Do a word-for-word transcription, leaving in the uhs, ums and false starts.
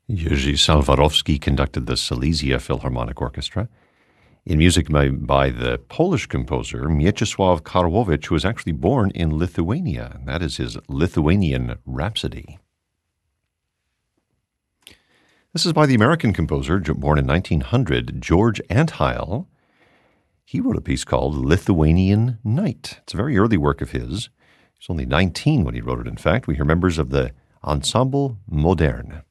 Jerzy Salwarowski conducted the Silesia Philharmonic Orchestra. In music by, by the Polish composer Mieczysław Karłowicz, who was actually born in Lithuania. That is his Lithuanian Rhapsody. This is by the American composer, born in nineteen hundred, George Antheil. He wrote a piece called Lithuanian Night. It's a very early work of his. He was only nineteen when he wrote it, in fact. We hear members of the Ensemble Moderne.